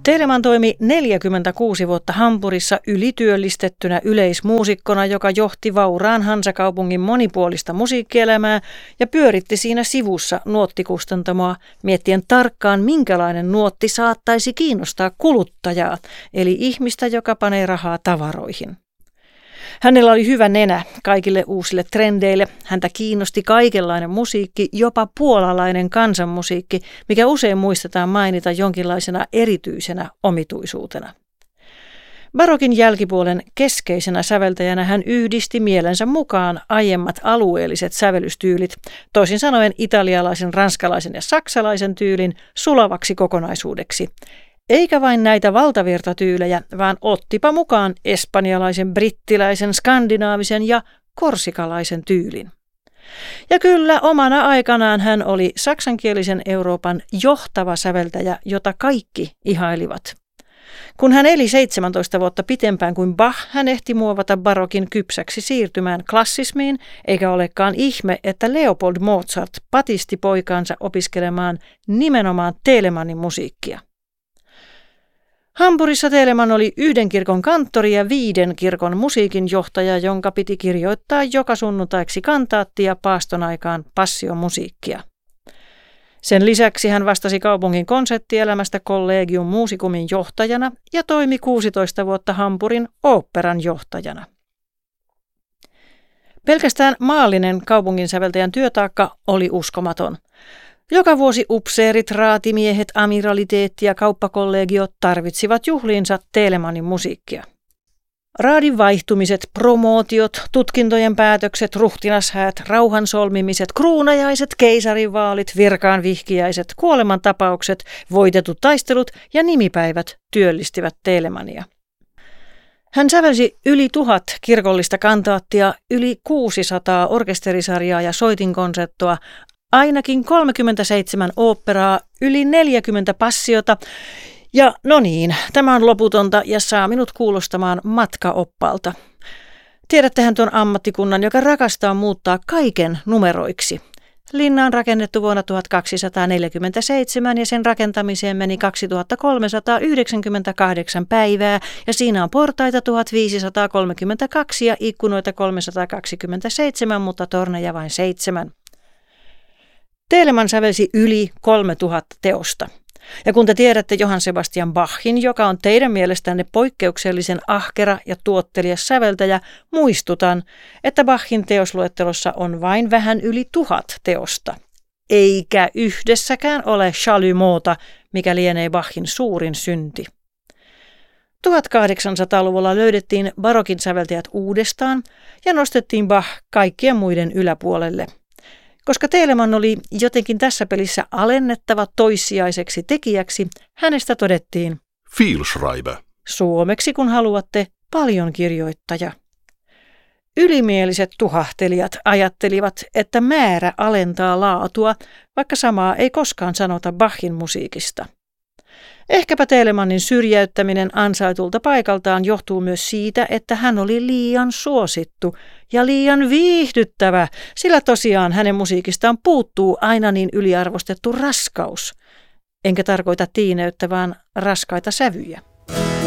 Telemann toimi 46 vuotta Hampurissa ylityöllistettynä yleismuusikkona, joka johti vauraan Hansakaupungin monipuolista musiikkielämää ja pyöritti siinä sivussa nuottikustantamoa, miettien tarkkaan minkälainen nuotti saattaisi kiinnostaa kuluttajaa, eli ihmistä, joka panee rahaa tavaroihin. Hänellä oli hyvä nenä kaikille uusille trendeille. Häntä kiinnosti kaikenlainen musiikki, jopa puolalainen kansanmusiikki, mikä usein muistetaan mainita jonkinlaisena erityisenä omituisuutena. Barokin jälkipuolen keskeisenä säveltäjänä hän yhdisti mielensä mukaan aiemmat alueelliset sävellystyylit, toisin sanoen italialaisen, ranskalaisen ja saksalaisen tyylin sulavaksi kokonaisuudeksi. Eikä vain näitä valtavirtatyylejä, vaan ottipa mukaan espanjalaisen, brittiläisen, skandinaavisen ja korsikalaisen tyylin. Ja kyllä omana aikanaan hän oli saksankielisen Euroopan johtava säveltäjä, jota kaikki ihailivat. Kun hän eli 17 vuotta pitempään kuin Bach, hän ehti muovata barokin kypsäksi siirtymään klassismiin, eikä olekaan ihme, että Leopold Mozart patisti poikaansa opiskelemaan nimenomaan Telemannin musiikkia. Hampurissa Telemann oli 1 kirkon kanttori ja 5 kirkon musiikinjohtaja, jonka piti kirjoittaa joka sunnuntaiksi kantaatti ja paaston aikaan passiomusiikkia. Sen lisäksi hän vastasi kaupungin konserttielämästä Collegium Musicumin johtajana ja toimi 16 vuotta Hampurin oopperan johtajana. Pelkästään maallinen kaupunginsäveltäjän työtaakka oli uskomaton. Joka vuosi upseerit, raatimiehet, amiraliteetti ja kauppakollegiot tarvitsivat juhliinsa Telemannin musiikkia. Raadin vaihtumiset, promootiot, tutkintojen päätökset, ruhtinashäät, rauhan solmimiset, kruunajaiset, keisarinvaalit, virkaan vihkiäiset, kuolemantapaukset, voitetut taistelut ja nimipäivät työllistivät Telemannia. Hän sävelsi yli 1000 kirkollista kantaattia, yli 600 orkesterisarjaa ja soitinkonserttoa, ainakin 37 oopperaa, yli 40 passiota ja no niin, tämä on loputonta ja saa minut kuulostamaan matkaoppaalta. Tiedättehän tuon ammattikunnan, joka rakastaa muuttaa kaiken numeroiksi. Linna on rakennettu vuonna 1247 ja sen rakentamiseen meni 2398 päivää ja siinä on portaita 1532 ja ikkunoita 327, mutta torneja vain 7. Telemann sävelsi yli 3000 teosta. Ja kun te tiedätte Johann Sebastian Bachin, joka on teidän mielestänne poikkeuksellisen ahkera ja tuottelias säveltäjä, muistutan, että Bachin teosluettelossa on vain vähän yli 1000 teosta. Eikä yhdessäkään ole Chalumeauta, mikä lienee Bachin suurin synti. 1800-luvulla löydettiin barokin säveltäjät uudestaan ja nostettiin Bach kaikkien muiden yläpuolelle. Koska Telemann oli jotenkin tässä pelissä alennettava toissijaiseksi tekijäksi, hänestä todettiin Vielschreiber. Suomeksi kun haluatte, paljon kirjoittaja. Ylimieliset tuhahtelijat ajattelivat, että määrä alentaa laatua, vaikka samaa ei koskaan sanota Bachin musiikista. Ehkäpä Telemannin syrjäyttäminen ansaitulta paikaltaan johtuu myös siitä, että hän oli liian suosittu ja liian viihdyttävä, sillä tosiaan hänen musiikistaan puuttuu aina niin yliarvostettu raskaus. Enkä tarkoita tiineyttä, vaan raskaita sävyjä.